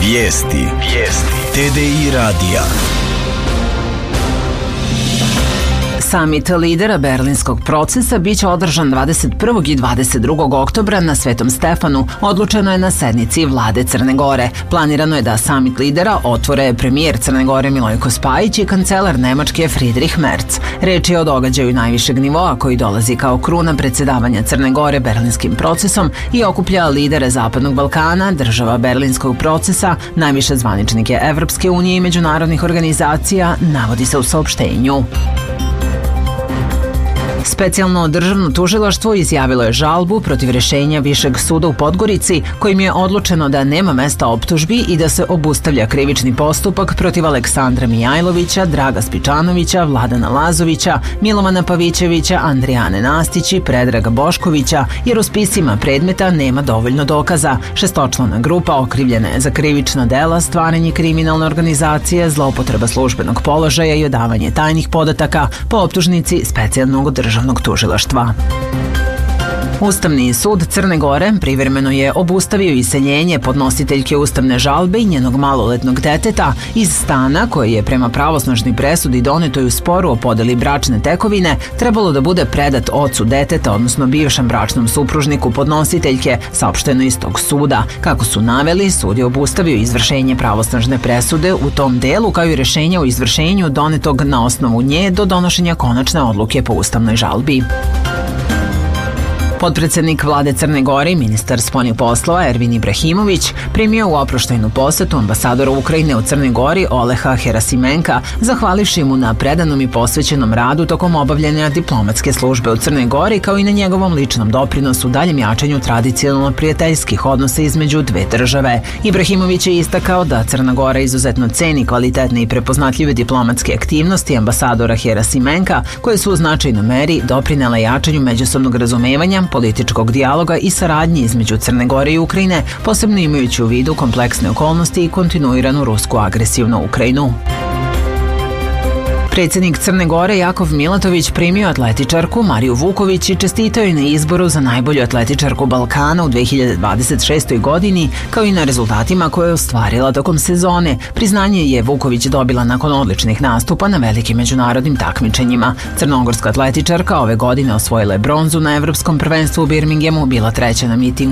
Vijesti. TDI radija. Samit lidera Berlinskog procesa biće održan 21. i 22. oktobra na Svetom Stefanu, odlučeno je na sednici vlade Crne Gore. Planirano je da samit lidera otvore premijer Crne Gore Milojko Spajić i kancelar Nemačke Friedrich Merz. Reč je o događaju najvišeg nivoa koji dolazi kao kruna predsjedavanja Crne Gore Berlinskim procesom i okuplja lidere Zapadnog Balkana, država Berlinskog procesa, najviše zvaničnike Evropske unije i međunarodnih organizacija, navodi se u saopštenju. Specijalno državno tužilaštvo izjavilo je žalbu protiv rješenja Višeg suda u Podgorici, kojim je odlučeno da nema mesta optužbi i da se obustavlja krivični postupak protiv Aleksandra Mijajlovića, Draga Spičanovića, Vladana Lazovića, Milovana Pavićevića, Andrijane Nastić i Predraga Boškovića, jer u spisima predmeta nema dovoljno dokaza. Šestočlana grupa okrivljena je za krivična dela, stvaranje kriminalne organizacije, zloupotreba službenog položaja i odavanje tajnih podataka po optužnici specijalnog državnog tužilaštva. Ustavni sud Crne Gore privremeno je obustavio iseljenje podnositeljke ustavne žalbe i njenog maloletnog deteta iz stana koje je prema pravosnažnoj presudi donetoj u sporu o podeli bračne tekovine trebalo da bude predat ocu deteta, odnosno bivšem bračnom supružniku podnositeljke, saopšteno iz tog suda. Kako su naveli, sud je obustavio izvršenje pravosnažne presude u tom delu, kao i rješenja o izvršenju donetog na osnovu nje do donošenja konačne odluke po ustavnoj žalbi. Potpredsjednik vlade Crne Gore i ministar spoljnih poslova Ervin Ibrahimović primio u oproštajnu posetu ambasadora Ukrajine u Crnoj Gori Oleha Herasimenka, zahvalivši mu na predanom i posvećenom radu tokom obavljanja diplomatske službe u Crnoj Gori, kao i na njegovom ličnom doprinosu daljem jačanju tradicionalno prijateljskih odnosa između dve države. Ibrahimović je istakao da Crna Gora izuzetno ceni kvalitetne i prepoznatljive diplomatske aktivnosti ambasadora Herasimenka, koje su u značajnoj meri doprinele jačanju međusobnog razumevanja, političkog dijaloga i saradnje između Crne Gore i Ukrajine, posebno imajući u vidu kompleksne okolnosti i kontinuiranu rusku agresiju na Ukrajinu. Predsjednik Crne Gore Jakov Milatović primio atletičarku Mariju Vuković i čestitao je na izboru za najbolju atletičarku Balkana u 2026. godini, kao i na rezultatima koje je ostvarila tokom sezone. Priznanje je Vuković dobila nakon odličnih nastupa na velikim međunarodnim takmičenjima. Crnogorska atletičarka ove godine osvojila je bronzu na Evropskom prvenstvu u Birminghamu, bila treća na mitingu